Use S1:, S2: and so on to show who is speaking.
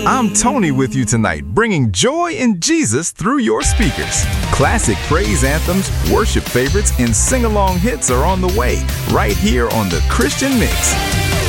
S1: I'm Tony with you tonight, bringing joy in Jesus through your speakers. Classic praise anthems, worship favorites, and sing-along hits are on the way, right here on The Christian Mix.